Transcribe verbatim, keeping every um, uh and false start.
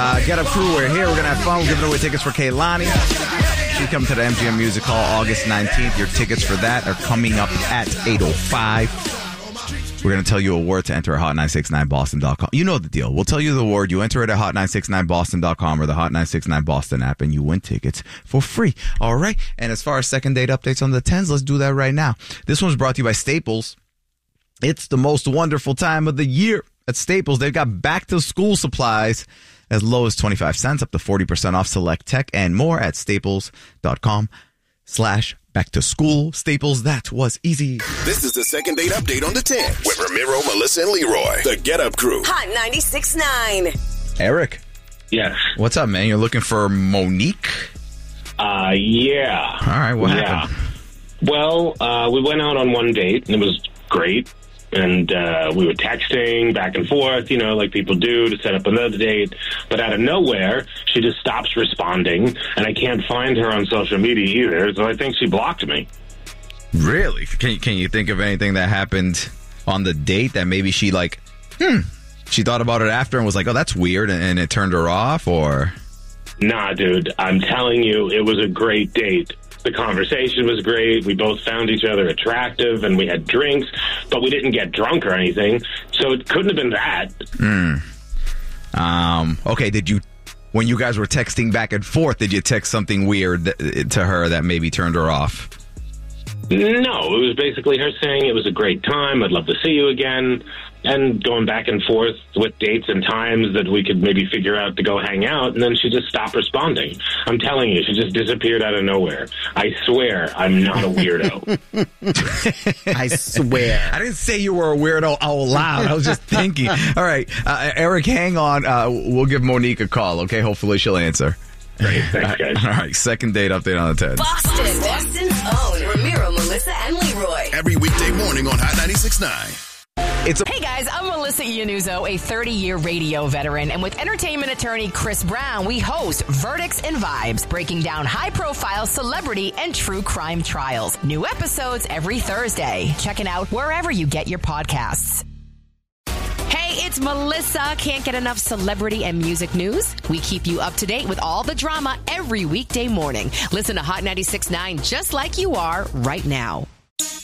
Uh, Get Up Crew, we're here. We're going to have fun. We're giving away tickets for Kehlani. She's coming to the M G M Music Hall August nineteenth. Your tickets for that are coming up at eight oh five. We're going to tell you a word to enter at hot nine six nine boston dot com. You know the deal. We'll tell you the word. You enter it at hot nine six nine boston dot com or the Hot nine six nine Boston app, and you win tickets for free. All right? And as far as second date updates on the tens, let's do that right now. This one's brought to you by Staples. It's the most wonderful time of the year at Staples. They've got back-to-school supplies as low as twenty-five cents, up to forty percent off select tech and more at staples.com slash back to school. Staples, that was easy. This is the second date update on the ten with Ramiro, Melissa, and Leroy. The Get Up Crew. Hot ninety-six point nine. Eric. Yes. What's up, man? You're looking for Monique? Uh, yeah. All right, what yeah. happened? Well, uh, we went out on one date, and it was great. And uh, we were texting back and forth, you know, like people do to set up another date. But out of nowhere, she just stops responding, and I can't find her on social media either, so I think she blocked me. Really? Can you, can you think of anything that happened on the date that maybe she, like, hmm, she thought about it after and was like, oh, that's weird, and, and it turned her off, or? Nah, dude, I'm telling you, it was a great date. The conversation was great. We both found each other attractive, and we had drinks, but we didn't get drunk or anything, so it couldn't have been that. Hmm. Um. Okay, did you, when you guys were texting back and forth, did you text something weird th- to her that maybe turned her off? No, it was basically her saying it was a great time, I'd love to see you again, and going back and forth with dates and times that we could maybe figure out to go hang out, and then she just stopped responding. I'm telling you, she just disappeared out of nowhere. I swear I'm not a weirdo. I swear. I didn't say you were a weirdo out loud. I was just thinking. All right, uh, Eric, hang on. Uh, we'll give Monique a call, okay? Hopefully she'll answer. Great, thanks, guys. All right, second date update on the ten. Boston, Boston's own Ramiro, Melissa, and Leroy. Every weekday morning on Hot ninety-six point nine. It's a- Hey guys, I'm Melissa Iannuzzo, a thirty-year radio veteran, and with entertainment attorney Chris Brown, we host Verdicts and Vibes, breaking down high-profile celebrity and true crime trials. New episodes every Thursday. Check it out wherever you get your podcasts. Hey, it's Melissa. Can't get enough celebrity and music news? We keep you up to date with all the drama every weekday morning. Listen to Hot ninety-six point nine just like you are right now.